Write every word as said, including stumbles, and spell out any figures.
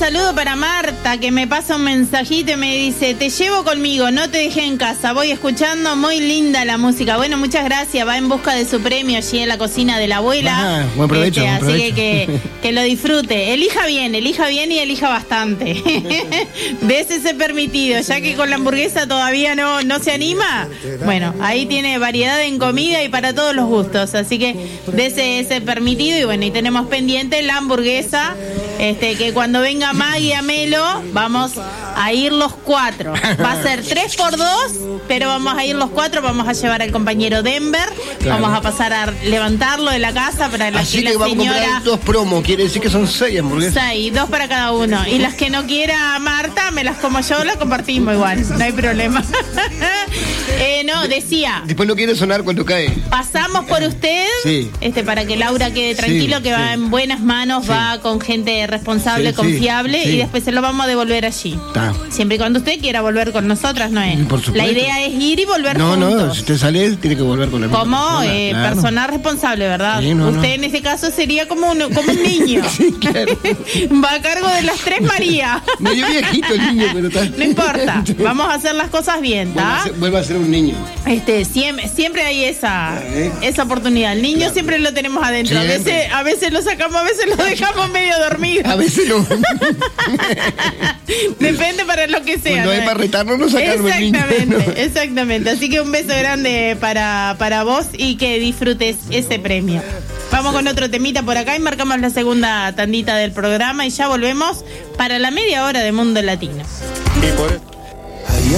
saludo para Marta, que me pasa un mensajito y me dice: te llevo conmigo, no te dejé en casa, voy escuchando, muy linda la música. Bueno, muchas gracias, va en busca de su premio allí en la cocina de la abuela. Ah, buen provecho, este, buen así provecho. que, que que lo disfrute, elija bien, elija bien y elija bastante. Désese permitido, ya que con la hamburguesa todavía no, no se anima. Bueno, ahí tiene variedad en comida y para todos los gustos, así que dese ese permitido. Y bueno, y tenemos pendiente la hamburguesa, este, que cuando venga Maggie a Melo vamos a ir los cuatro. Va a ser tres por dos, pero vamos a ir los cuatro. Vamos a llevar al compañero Denver, claro. Vamos a pasar a levantarlo de la casa para la, Así que que la vamos a señora... comprar dos promos, quiere decir que son seis hamburguesas. Seis, dos para cada uno. Y las que no quiera Marta, me las como yo, las compartimos igual, no hay problema. eh, no, decía... Después no quiere sonar cuando cae. Pasamos por usted, sí. este, para que Laura quede tranquilo, sí, que va sí. en buenas manos, sí. va con gente responsable, sí, confiable, sí, sí. y después se lo vamos a devolver allí. Ta. Siempre y cuando usted quiera volver con nosotras, ¿no es? Por supuesto. La idea es ir y volver no, juntos. No, no, si usted sale, tiene que volver con la misma Como persona, eh, claro. persona responsable, ¿verdad? Sí, no, usted no. en ese caso sería como un, como un niño. Sí, claro. Va a cargo de las tres María. Medio viejito el niño, pero está... No importa, vamos a hacer las cosas bien, ¿está? Vuelve a ser un niño. Este, siempre, siempre hay esa, esa oportunidad. El niño claro. siempre lo tenemos adentro. A veces, a veces lo sacamos, a veces lo dejamos medio dormido. A veces no. Depende para lo que sea. Cuando hay ¿no? para retarnos, no sacamos el niño. Exactamente, ¿no? exactamente. Así que un beso grande para, para vos y que disfrutes ese premio. Vamos con otro temita por acá y marcamos la segunda tandita del programa y ya volvemos para la media hora de Mundo Latino. Y por